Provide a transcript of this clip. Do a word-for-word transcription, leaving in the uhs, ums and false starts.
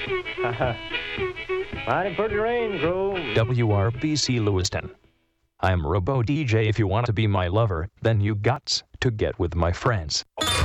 Mighty pretty rain, crew. W R B C Lewiston. I'm Robo D J. If you want to be my lover, then you gots to get with my friends.